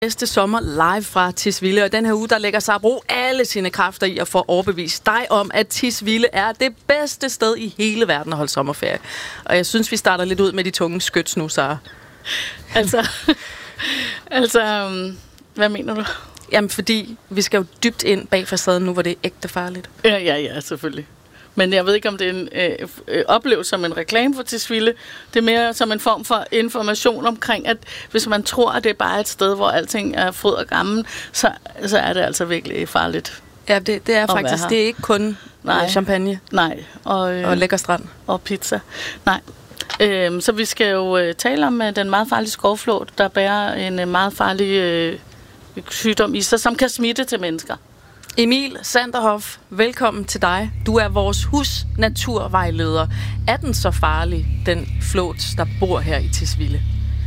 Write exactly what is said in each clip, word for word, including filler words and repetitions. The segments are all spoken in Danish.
Næste sommer live fra Tisvilde, og den her uge, der lægger Sabro alle sine kræfter i at få overbevist dig om, at Tisvilde er det bedste sted i hele verden at holde sommerferie. Og jeg synes, vi starter lidt ud med de tunge skyts nu, Sara. Altså, altså, um, hvad mener du? Jamen, fordi vi skal jo dybt ind bag facaden nu, hvor det er ægte farligt. Ja, ja, ja, selvfølgelig. Men jeg ved ikke, om det er en øh, øh, oplevelse som en reklame for Tisvilde. Det er mere som en form for information omkring, at hvis man tror, at det er bare et sted, hvor alting er fryd og gammel, så, så er det altså virkelig farligt. Ja, det, det er faktisk. Det er ikke kun Nej. champagne Nej. Og, øh, og lækker strand. Og pizza. Nej. Øh, så vi skal jo øh, tale om øh, den meget farlige skovflåt, der bærer en øh, meget farlig øh, sygdom i sig, som kan smitte til mennesker. Emil Sanderhoff, velkommen til dig. Du er vores husnaturvejleder. Er den så farlig, den flåt, der bor her i Tisvilde?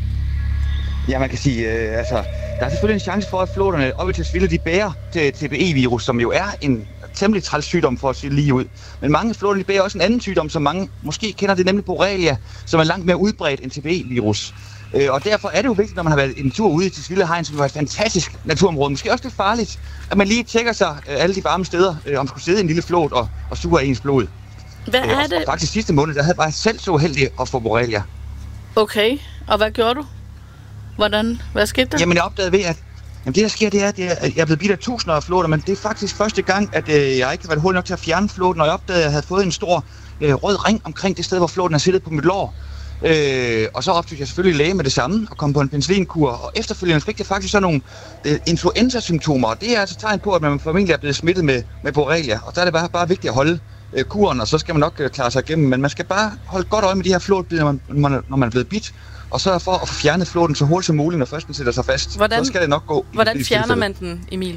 Ja, man kan sige, øh, altså, der er selvfølgelig en chance for, at flåterne oppe i Tisvilde, de bærer T B E-virus, som jo er en temmelig træls sygdom for at sige lige ud. Men mange flåter, de bærer også en anden sygdom, som mange måske kender, det er nemlig Borrelia, som er langt mere udbredt end T B E-virus. Og derfor er det jo vigtigt, når man har været en tur ude i Tisvilde Hegn, som var et fantastisk naturområde, måske også lidt farligt, at man lige tjekker sig alle de varme steder, om man skulle sidde i en lille flåt og, og suge ens blod. Hvad er og, det? Og faktisk sidste måned, der havde jeg bare selv så heldig at få Borrelia. Okay, og hvad gjorde du? Hvordan? Hvad skete der? Jamen jeg opdagede ved, at jamen, det der sker, det er, at jeg er blevet bidt af tusinder af flåter, men det er faktisk første gang, at øh, jeg ikke har været hurtig nok til at fjerne flåten, og jeg opdagede, at jeg havde fået en stor øh, rød ring omkring det sted, hvor flåten er siddet på mit lår. Øh, og så optog jeg selvfølgelig læge med det samme og kom på en penicillinkur, og efterfølgende fik jeg faktisk sådan nogle øh, influenza-symptomer, og det er altså tegn på, at man formentlig er blevet smittet med, med Borrelia, og der er det bare, bare vigtigt at holde øh, kuren, og så skal man nok øh, klare sig igennem, men man skal bare holde godt øje med de her flåtbider, når man, når man er blevet bidt, og så for at få fjernet flåten så hurtigt som muligt, når først den sætter sig fast. Hvordan, så skal det nok gå. Hvordan fjerner man den, Emil?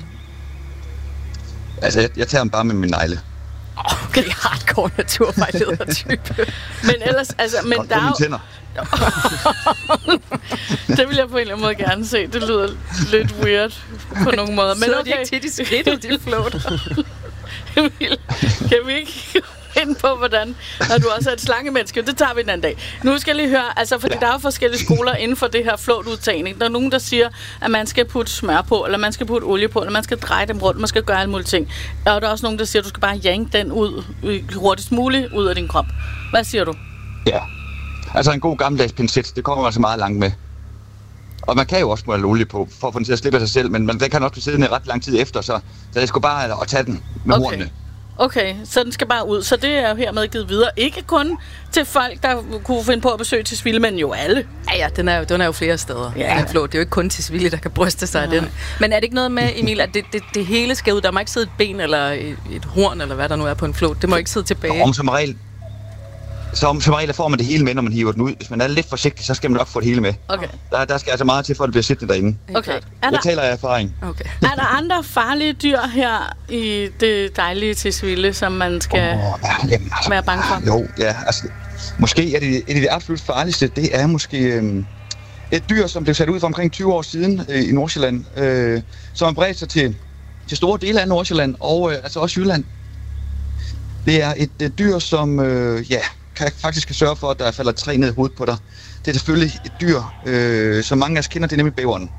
Altså, jeg, jeg tager den bare med min negle. Okay, hardcore naturvejleder-type. Men ellers, altså, men godt der er tænder. Det vil jeg på en eller anden måde gerne se. Det lyder lidt weird på nogle måder. Men så okay. er de ikke tit i skridtet, de flåter. Emil, kan vi ikke ind på, hvordan, når du også er et slangemenneske? Det tager vi en anden dag. Nu skal jeg lige høre, altså, fordi ja. der er forskellige skoler inden for det her flåtudtagning. Der er nogen, der siger, at man skal putte smør på, eller man skal putte olie på, eller man skal dreje dem rundt, man skal gøre alle mulige ting. Og der er også nogen, der siger, at du skal bare yanke den ud hurtigst muligt ud af din krop. Hvad siger du? Ja, altså en god gammeldags pincet, det kommer altså meget langt med. Og man kan jo også smøre olie på, for at få den til at slippe af sig selv, men man kan også blive siddende ret lang tid efter, så, så det skal bare at tage den med okay. hornene. Okay, så den skal bare ud. Så det er jo hermed givet videre. Ikke kun til folk, der kunne finde på at besøge Tisvilde, men jo alle. Ja, ja, den er jo, den er jo flere steder. Ja. Den flåt. Det er jo ikke kun Tisvilde, der kan bryste sig af den. Men er det ikke noget med, Emil, at det, det, det hele skal ud? Der må ikke sidde et ben eller et, et horn, eller hvad der nu er på en flåt. Det må ikke sidde tilbage. Om som regel, som, som regel får man det hele med, når man hiver den ud. Hvis man er lidt forsigtig, så skal man nok få det hele med. Okay. Der, der skal altså meget til, for at det bliver siddende derinde. Okay. Er Jeg der, taler af erfaring. Okay. Er der andre farlige dyr her i det dejlige Tisvilde, som man skal oh, ja, jamen, altså, være bange for? Jo, ja, altså, måske er det, et af de absolut farligste, det er måske øhm, et dyr, som blev sat ud for omkring tyve år siden øh, i Nordsjælland, øh, som har bredt sig til, til store dele af Nordsjælland og øh, altså også Jylland. Det er et, et dyr, som øh, ja, kan, faktisk kan sørge for, at der falder et træ ned i hovedet på dig. Det er selvfølgelig et dyr, øh, som mange af os kender, det er nemlig bæveren.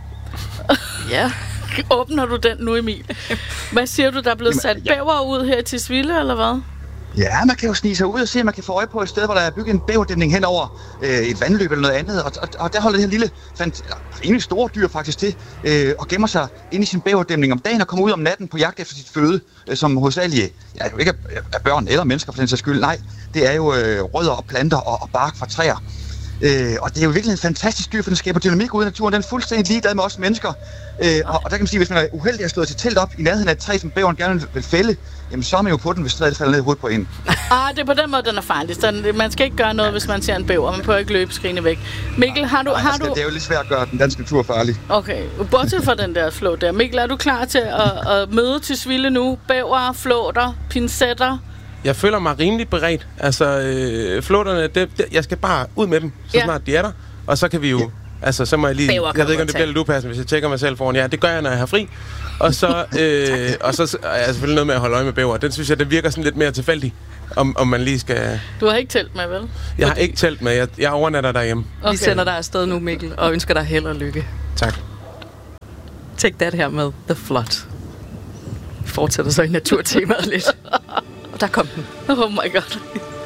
Ja. Åbner du den nu, Emil? Hvad siger du, der er blevet Jamen, sat ja. bæver ud her i Tisvilde, eller hvad? Ja, man kan jo snige sig ud og se, at man kan få øje på et sted, hvor der er bygget en bæverdæmning hen over øh, et vandløb eller noget andet. Og, og, og der holder det her lille, fandt, rimelig store dyr faktisk til, øh, og gemmer sig inde i sin bæverdæmning om dagen og kommer ud om natten på jagt efter sit føde, øh, som hovedsageligt, ja, jo ikke er børn eller mennesker for den sags skyld. Nej, det er jo øh, rødder og planter og, og bark fra træer. Øh, og det er jo virkelig en fantastisk dyr, for den skaber dynamik ude i naturen. Den er fuldstændig ligeglad med os mennesker. Øh, og, og der kan man sige, hvis man er uheldig at have stået til telt op i nærheden af et træ, som bæveren gerne vil fælde, jamen så er man jo på den, hvis træet falder ned i hovedet på en. Ah, det er på den måde, den er farlig. Den, man skal ikke gøre noget, hvis man ser en bæver. Man prøver ikke løbe skrigende væk. Mikkel, har du... Nej, har altså, du... Det er jo lidt svært at gøre den danske natur farlig. Okay, bortset fra den der flåt der. Mikkel, er du klar til at, at møde Tisvilde nu? Bæver, flåter, pincetter? Jeg føler mig rimelig beredt. Altså, øh, flåterne, det, det, jeg skal bare ud med dem, så ja. snart de er der. Og så kan vi jo... Ja. Altså, så må jeg lige... Bæver jeg ved ikke, om det bliver lidt upassende, hvis jeg tjekker mig selv foran. Ja, det gør jeg, når jeg har fri. Og så, øh, og så er jeg selvfølgelig noget med at holde øje med bæver. Den synes jeg, det virker sådan lidt mere tilfældigt, om, om man lige skal... Du har ikke telt med, vel? Jeg har ikke telt med. Jeg, jeg overnatter derhjemme. Okay. Vi sender dig afsted nu, Mikkel, og ønsker dig held og lykke. Tak. Take that her med The Flood. Vi fortsætter så i naturtemaet lidt. Og der kom den. Oh my god.